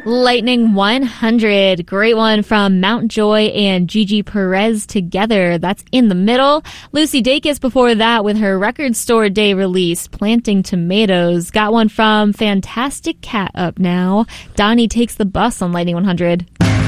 Lightning 100. Great one from Mountjoy and Gigi Perez together. That's in the middle. Lucy Dacus before that with her Record Store Day release, Planting Tomatoes. Got one from Fantastic Cat up now. Donnie Takes the Bus on Lightning 100.